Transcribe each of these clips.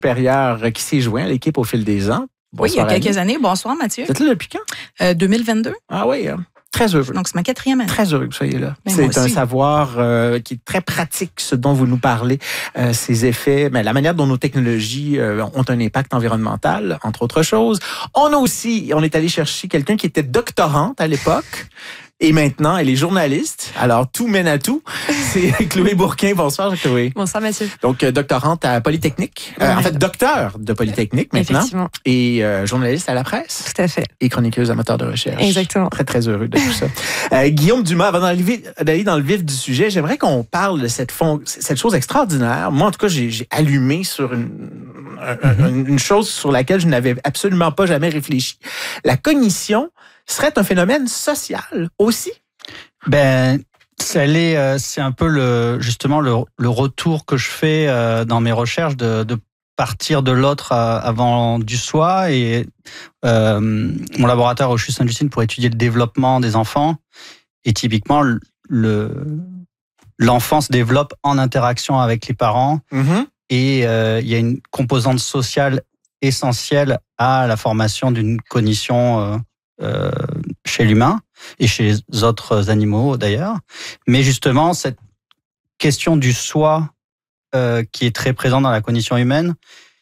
supérieur qui s'est joint à l'équipe au fil des ans. Bonsoir, oui, il y a quelques années. Bonsoir, Mathieu. Vous êtes là depuis quand? 2022. Ah oui, très heureux. Donc, c'est ma 4e année. Très heureux que vous soyez là. Ben, c'est un savoir qui est très pratique, ce dont vous nous parlez, ces effets, mais la manière dont nos technologies ont un impact environnemental, entre autres choses. On est allé chercher quelqu'un qui était doctorante à l'époque. Et maintenant, elle est journaliste. Alors, tout mène à tout. C'est Chloé Bourquin. Bonsoir, Chloé. Bonsoir, Mathieu. Donc, doctorante à Polytechnique. En fait, docteur de Polytechnique maintenant. Effectivement. Et journaliste à la presse. Tout à fait. Et chroniqueuse amateur de recherche. Exactement. Très, très heureux de tout ça. Guillaume Dumas, avant d'aller dans le vif du sujet, j'aimerais qu'on parle de cette chose extraordinaire. Moi, en tout cas, j'ai allumé sur une chose sur laquelle je n'avais absolument pas jamais réfléchi. La cognition serait un phénomène social aussi? C'est un peu justement le retour que je fais dans mes recherches de partir de l'autre avant du soi. Et mon laboratoire au CHU Sainte-Justine pour étudier le développement des enfants. Et typiquement, l'enfant se développe en interaction avec les parents. Mm-hmm. Et il y a une composante sociale essentielle à la formation d'une cognition chez l'humain et chez les autres animaux d'ailleurs. Mais justement, cette question du soi qui est très présente dans la cognition humaine,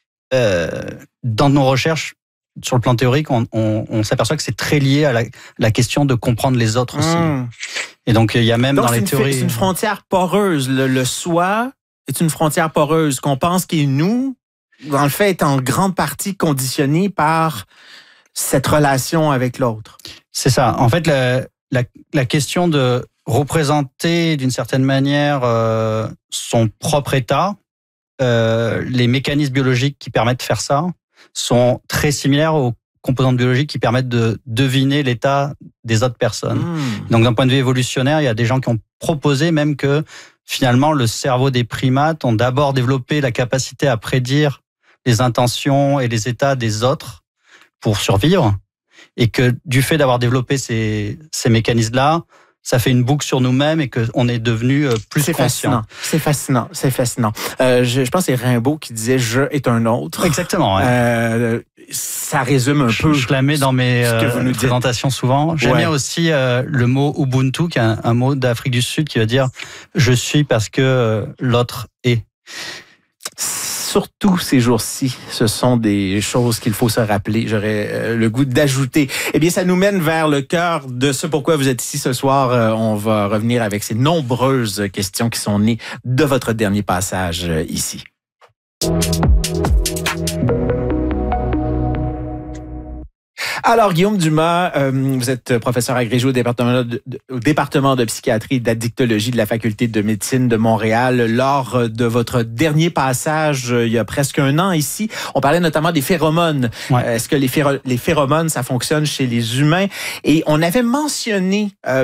dans nos recherches, sur le plan théorique, on s'aperçoit que c'est très lié à la question de comprendre les autres aussi. Et donc, il y a même dans les théories... C'est une frontière poreuse. Le soi est une frontière poreuse qu'on pense qu'il est nous, dans le fait, est en grande partie conditionné par cette relation avec l'autre. C'est ça. En fait, la question de représenter d'une certaine manière son propre état, les mécanismes biologiques qui permettent de faire ça sont très similaires aux composantes biologiques qui permettent de deviner l'état des autres personnes. Donc, d'un point de vue évolutionnaire, il y a des gens qui ont proposé même que finalement, le cerveau des primates ont d'abord développé la capacité à prédire les intentions et les états des autres pour survivre, et que du fait d'avoir développé ces mécanismes-là, ça fait une boucle sur nous-mêmes et qu'on est devenu plus conscient. C'est fascinant. Je pense que c'est Rimbaud qui disait « je est un autre ». Exactement. Ouais. Ça résume un peu. Je la mets dans mes présentations souvent. J'aime bien aussi le mot Ubuntu, qui est un mot d'Afrique du Sud qui veut dire « je suis parce que l'autre est ». Surtout ces jours-ci, ce sont des choses qu'il faut se rappeler. J'aurais le goût d'ajouter. Eh bien, ça nous mène vers le cœur de ce pourquoi vous êtes ici ce soir. On va revenir avec ces nombreuses questions qui sont nées de votre dernier passage ici. Alors, Guillaume Dumas, vous êtes professeur agrégé au département de psychiatrie et d'addictologie de la faculté de médecine de Montréal. Lors de votre dernier passage, il y a presque un an ici, on parlait notamment des phéromones. Ouais. Est-ce que les phéromones, ça fonctionne chez les humains? Et on avait mentionné un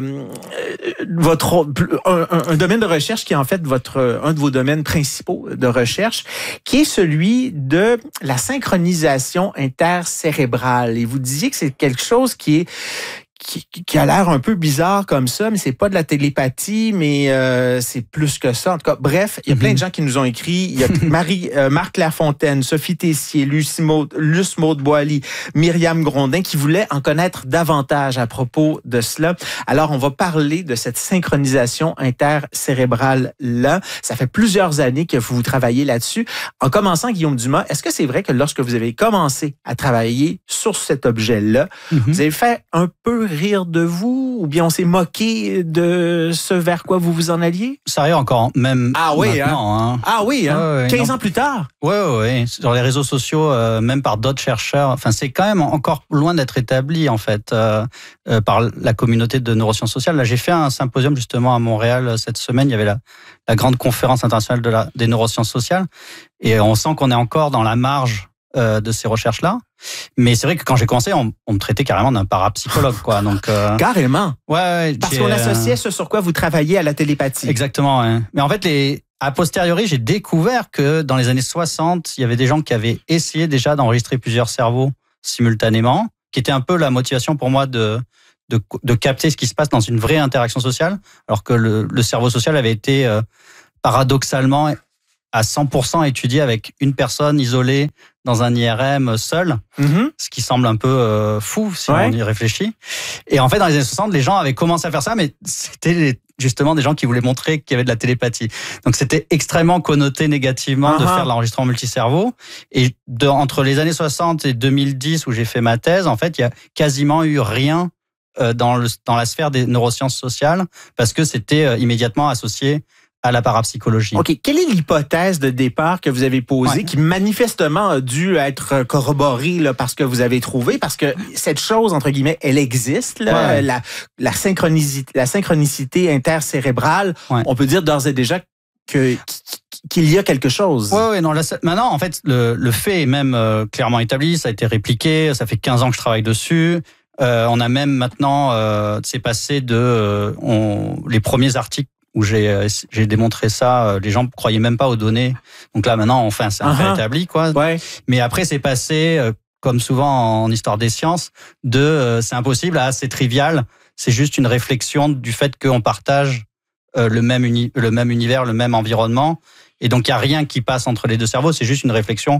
domaine de recherche qui est en fait un de vos domaines principaux de recherche, qui est celui de la synchronisation intercérébrale. Et vous disiez que c'est quelque chose qui a l'air un peu bizarre comme ça, mais c'est pas de la télépathie, mais c'est plus que ça. En tout cas, bref, il y a plein de gens qui nous ont écrit. Il y a Marc Lafontaine, Sophie Tessier, Luce Maud Boily, Myriam Grondin, qui voulaient en connaître davantage à propos de cela. Alors, on va parler de cette synchronisation intercérébrale-là. Ça fait plusieurs années que vous travaillez là-dessus. En commençant, Guillaume Dumas, est-ce que c'est vrai que lorsque vous avez commencé à travailler sur cet objet-là, vous avez fait un peu rire de vous, ou bien on s'est moqué de ce vers quoi vous vous en alliez? Ça arrive encore, même maintenant. Ah oui, 15 ans plus tard? Oui. Sur les réseaux sociaux, même par d'autres chercheurs. Enfin, c'est quand même encore loin d'être établi, en fait, par la communauté de neurosciences sociales. Là, j'ai fait un symposium, justement, à Montréal cette semaine. Il y avait la grande conférence internationale des neurosciences sociales. Et on sent qu'on est encore dans la marge de ces recherches-là. Mais c'est vrai que quand j'ai commencé, on me traitait carrément d'un parapsychologue, quoi. Donc, carrément? Ouais. Parce qu'on associait ce sur quoi vous travaillez à la télépathie. Exactement, ouais. Mais en fait, a posteriori, j'ai découvert que dans les années 60, il y avait des gens qui avaient essayé déjà d'enregistrer plusieurs cerveaux simultanément, qui était un peu la motivation pour moi de capter ce qui se passe dans une vraie interaction sociale, alors que le cerveau social avait été paradoxalement à 100% étudié avec une personne isolée dans un IRM seul, ce qui semble un peu fou si on y réfléchit. Et en fait, dans les années 60, les gens avaient commencé à faire ça, mais c'était justement des gens qui voulaient montrer qu'il y avait de la télépathie. Donc c'était extrêmement connoté négativement de faire de l'enregistrement multicerveau. Et entre les années 60 et 2010, où j'ai fait ma thèse, en fait, il y a quasiment eu rien dans la sphère des neurosciences sociales, parce que c'était immédiatement associé à la parapsychologie. OK. Quelle est l'hypothèse de départ que vous avez posée, qui manifestement a dû être corroborée là, par ce que vous avez trouvé? Parce que cette chose, entre guillemets, elle existe, là, la synchronicité intercérébrale. On peut dire d'ores et déjà qu'il y a quelque chose. Oui, non. Maintenant, en fait, le fait est même clairement établi. Ça a été répliqué. Ça fait 15 ans que je travaille dessus. On a même maintenant, c'est passé les premiers articles où j'ai démontré ça, les gens ne croyaient même pas aux données. Donc là, maintenant, enfin, c'est un fait établi, quoi. Ouais. Mais après, c'est passé, comme souvent en histoire des sciences, c'est impossible à c'est trivial. C'est juste une réflexion du fait qu'on partage le même univers, le même environnement. Et donc, il n'y a rien qui passe entre les deux cerveaux. C'est juste une réflexion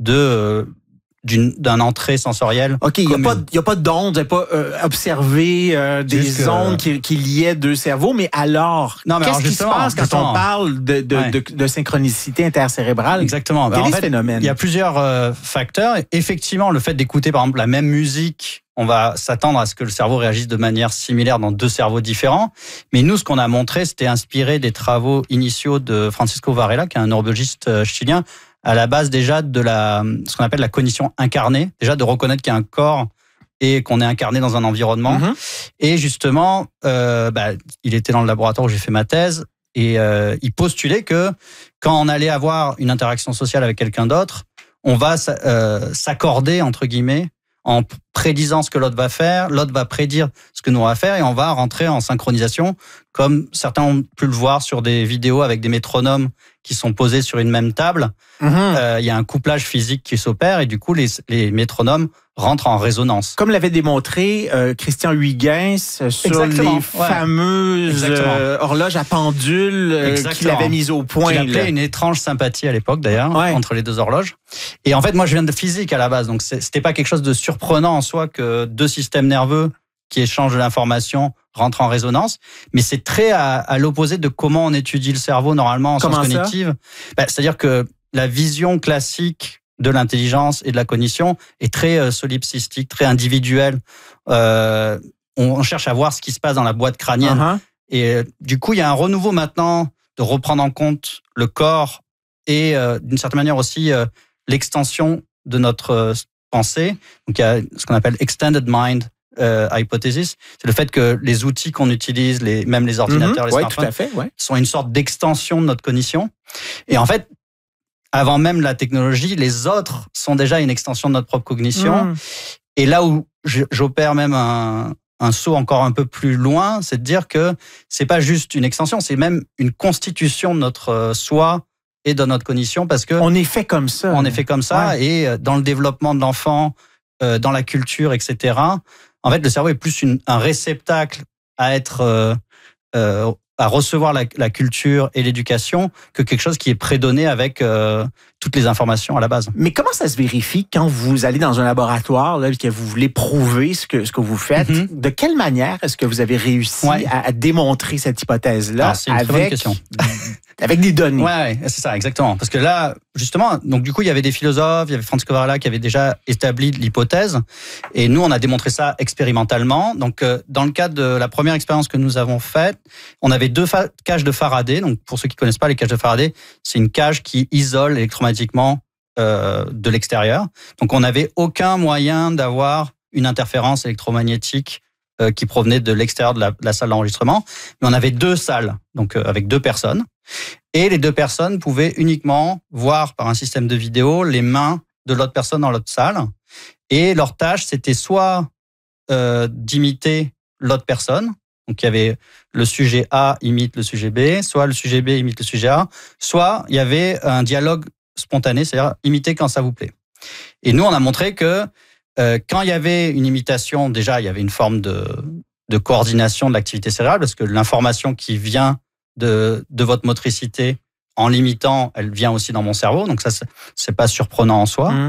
d'un entrée sensorielle. OK, il n'y a pas d'ondes, il n'y a pas observé des ondes qui liaient deux cerveaux, mais alors, qu'est-ce qui se passe quand on parle de synchronicité intercérébrale? Exactement. Quel est ce phénomène? Il y a plusieurs facteurs. Effectivement, le fait d'écouter, par exemple, la même musique, on va s'attendre à ce que le cerveau réagisse de manière similaire dans deux cerveaux différents. Mais nous, ce qu'on a montré, c'était inspiré des travaux initiaux de Francisco Varela, qui est un neurobiologiste chilien, à la base déjà de ce qu'on appelle la cognition incarnée, déjà de reconnaître qu'il y a un corps et qu'on est incarné dans un environnement. Et justement, il était dans le laboratoire où j'ai fait ma thèse et il postulait que quand on allait avoir une interaction sociale avec quelqu'un d'autre, on va s'accorder, entre guillemets, en prédisant ce que l'autre va faire, l'autre va prédire ce que nous on va faire et on va rentrer en synchronisation, comme certains ont pu le voir sur des vidéos avec des métronomes qui sont posés sur une même table. Il y a un couplage physique qui s'opère et du coup les métronomes rentrent en résonance. Comme l'avait démontré Christian Huygens sur les fameuses horloges à pendule qu'il avait mises au point. Il appelait une étrange sympathie à l'époque d'ailleurs, entre les deux horloges. Et en fait, moi je viens de physique à la base, donc c'était pas quelque chose de surprenant en soi que deux systèmes nerveux qui échangent de l'information rentrent en résonance, mais c'est très à l'opposé de comment on étudie le cerveau normalement en sciences cognitives. C'est-à-dire que la vision classique de l'intelligence et de la cognition est très solipsistique, très individuelle. On cherche à voir ce qui se passe dans la boîte crânienne. Et du coup, il y a un renouveau maintenant de reprendre en compte le corps et d'une certaine manière aussi l'extension de notre pensée. Donc il y a ce qu'on appelle extended mind hypothesis. C'est le fait que les outils qu'on utilise, même les ordinateurs, les smartphones, sont une sorte d'extension de notre cognition. Et en fait, avant même la technologie, les autres sont déjà une extension de notre propre cognition. Et là où j'opère même un saut encore un peu plus loin, c'est de dire que c'est pas juste une extension, c'est même une constitution de notre soi et de notre cognition, parce que on est fait comme ça. On est fait comme ça, et dans le développement de l'enfant, dans la culture, etc. En fait, le cerveau est plus un réceptacle à être à recevoir la culture et l'éducation que quelque chose qui est prédonné avec toutes les informations à la base. Mais comment ça se vérifie quand vous allez dans un laboratoire là, et que vous voulez prouver ce que vous faites? De quelle manière est-ce que vous avez réussi à démontrer cette hypothèse-là? C'est une très bonne question. Avec des données. Ouais, c'est ça, exactement. Parce que là, justement, donc du coup, il y avait des philosophes, il y avait Francisco Varela qui avait déjà établi l'hypothèse, et nous, on a démontré ça expérimentalement. Donc, dans le cadre de la première expérience que nous avons faite, on avait 2 cages de Faraday. Donc, pour ceux qui connaissent pas les cages de Faraday, c'est une cage qui isole électromagnétiquement de l'extérieur. Donc, on n'avait aucun moyen d'avoir une interférence électromagnétique qui provenait de l'extérieur de la salle d'enregistrement. Mais on avait 2 salles, donc avec 2 personnes. Et les 2 personnes pouvaient uniquement voir par un système de vidéo les mains de l'autre personne dans l'autre salle. Et leur tâche, c'était soit d'imiter l'autre personne. Donc, il y avait le sujet A imite le sujet B, soit le sujet B imite le sujet A, soit il y avait un dialogue spontané, c'est-à-dire imiter quand ça vous plaît. Et nous, on a montré que quand il y avait une imitation, déjà, il y avait une forme de coordination de l'activité cérébrale, parce que l'information qui vient de votre motricité en l'imitant, elle vient aussi dans mon cerveau. Donc ça, c'est pas surprenant en soi.